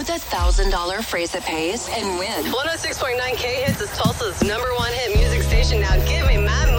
the $1,000 phrase that pays and win. 106.9 K Hits is Tulsa's #1 hit music station. Now give me my